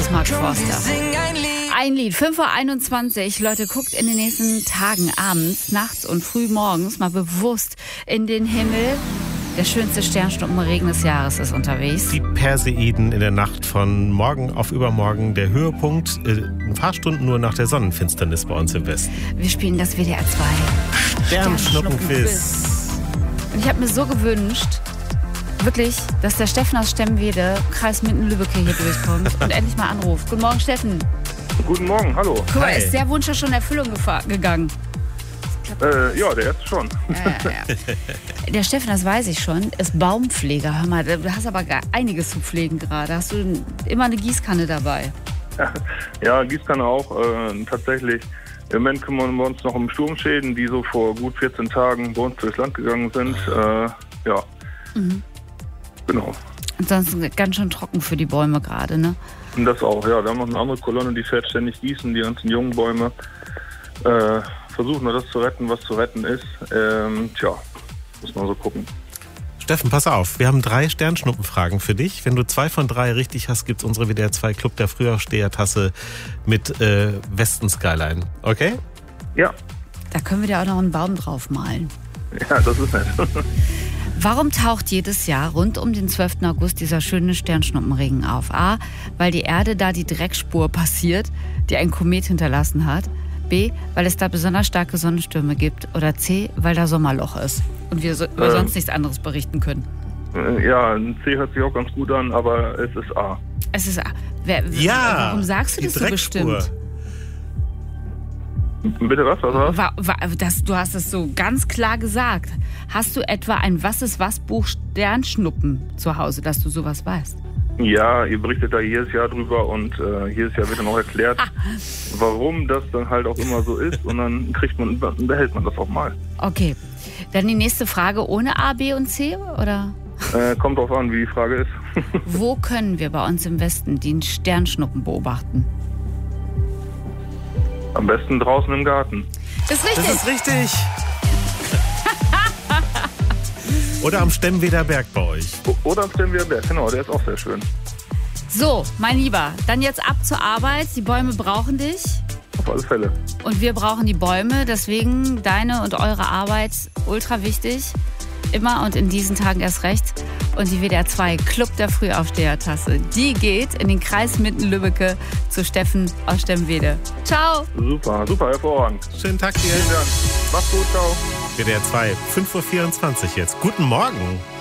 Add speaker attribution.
Speaker 1: ist Mark Forster. Ein Lied, 5:21 Uhr. Leute, guckt in den nächsten Tagen, abends, nachts und früh morgens mal bewusst in den Himmel. Der schönste Sternschnuppenregen des Jahres ist unterwegs.
Speaker 2: Die Perseiden in der Nacht von morgen auf übermorgen. Der Höhepunkt ein paar Stunden nur nach der Sonnenfinsternis bei uns im Westen.
Speaker 1: Wir spielen das WDR 2
Speaker 2: Sternschnuppenquiz.
Speaker 1: Und ich habe mir so gewünscht, wirklich, dass der Steffen aus Stemwede, Kreis Minden-Lübbecke, hier durchkommt und endlich mal anruft. Guten Morgen, Steffen.
Speaker 3: Guten Morgen, hallo.
Speaker 1: Guck mal, ist der Wunsch ja schon in Erfüllung gegangen?
Speaker 3: Ja, der erste schon.
Speaker 1: Ja. Der Steffen, das weiß ich schon, ist Baumpfleger. Hör mal, du hast aber gar einiges zu pflegen gerade. Hast du immer eine Gießkanne dabei?
Speaker 3: Ja, Gießkanne auch. Tatsächlich, im Moment kümmern wir uns noch um Sturmschäden, die so vor gut 14 Tagen bei uns durchs Land gegangen sind. Ja, genau.
Speaker 1: Ansonsten ganz schön trocken für die Bäume gerade, ne?
Speaker 3: Und das auch, ja. Wir haben noch eine andere Kolonne, die fährt ständig gießen, die ganzen jungen Bäume. Versuchen wir das zu retten, was zu retten ist. Muss man so gucken.
Speaker 2: Steffen, pass auf, wir haben 3 Sternschnuppenfragen für dich. Wenn du 2 von 3 richtig hast, gibt's unsere WDR 2 Club der Frühaufsteher-Tasse mit Westen Skyline. Okay?
Speaker 3: Ja.
Speaker 1: Da können wir dir auch noch einen Baum drauf malen.
Speaker 3: Ja, das ist nett.
Speaker 1: Warum taucht jedes Jahr rund um den 12. August dieser schöne Sternschnuppenregen auf? A, weil die Erde da die Dreckspur passiert, die ein Komet hinterlassen hat. B, weil es da besonders starke Sonnenstürme gibt. Oder C, weil da Sommerloch ist und wir über sonst nichts anderes berichten können.
Speaker 3: Ja, ein C hört sich auch ganz gut an, aber es ist A.
Speaker 1: Es ist A. Warum sagst du das so bestimmt?
Speaker 3: Bitte was?
Speaker 1: Du hast es so ganz klar gesagt. Hast du etwa ein Was-ist-was-Buch Sternschnuppen zu Hause, dass du sowas weißt?
Speaker 3: Ja, ihr berichtet da jedes Jahr drüber und jedes Jahr wird dann auch erklärt, warum das dann halt auch immer so ist und dann behält man das auch mal.
Speaker 1: Okay, dann die nächste Frage ohne A, B und C, oder?
Speaker 3: Kommt drauf an, wie die Frage ist.
Speaker 1: Wo können wir bei uns im Westen den Sternschnuppen beobachten?
Speaker 3: Am besten draußen im Garten.
Speaker 1: Das ist richtig.
Speaker 2: Das ist richtig. Oder am Stemweder Berg bei euch.
Speaker 3: Oder am Stemweder Berg, genau, der ist auch sehr schön.
Speaker 1: So, mein Lieber, dann jetzt ab zur Arbeit. Die Bäume brauchen dich.
Speaker 3: Auf alle Fälle.
Speaker 1: Und wir brauchen die Bäume, deswegen deine und eure Arbeit ultra wichtig. Immer und in diesen Tagen erst recht. Und die WDR 2 Club der Frühaufsteher-Tasse, die geht in den Kreis Minden-Lübbecke zu Steffen aus Stemwede. Ciao.
Speaker 3: Super, hervorragend.
Speaker 2: Schönen Tag dir.
Speaker 3: Vielen Dank. Mach's gut, ciao.
Speaker 2: WDR 2, 5:24 Uhr jetzt. Guten Morgen.